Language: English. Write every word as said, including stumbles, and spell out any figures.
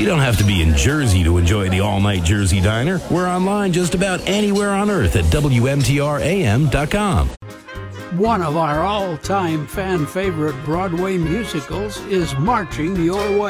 You don't have to be in Jersey to enjoy the all-night Jersey Diner. We're online just about anywhere on earth at W M T R A M dot com. One of our all-time fan favorite Broadway musicals is Marching Your Way.